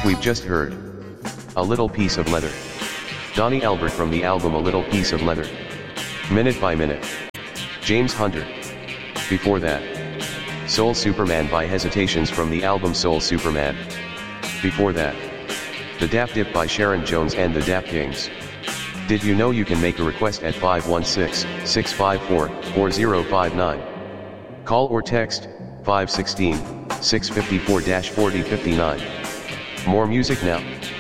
We've just heard A Little Piece of Leather. Donnie Albert from the album A Little Piece of Leather. Minute by Minute. James Hunter. Before that, Soul Superman by Hesitations from the album Soul Superman. Before that, The Dap Dip by Sharon Jones and the Dap Kings. Did you know you can make a request at 516-654-4059? Call or text 516-654-4059. More music now.